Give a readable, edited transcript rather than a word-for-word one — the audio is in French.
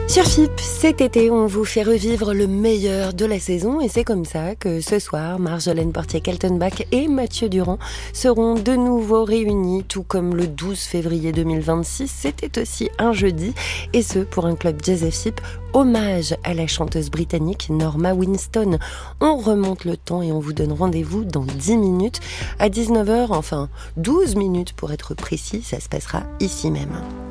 Sur FIP, cet été, on vous fait revivre le meilleur de la saison et c'est comme ça que ce soir, Marjolaine Portier-Kaltenbach et Mathieu Durand seront de nouveau réunis, tout comme le 12 février 2026. C'était aussi un jeudi et ce pour un club jazz FIP, hommage à la chanteuse britannique Norma Winston. On remonte le temps et on vous donne rendez-vous dans 10 minutes à 19h, enfin 12 minutes pour être précis, ça se passera ici même.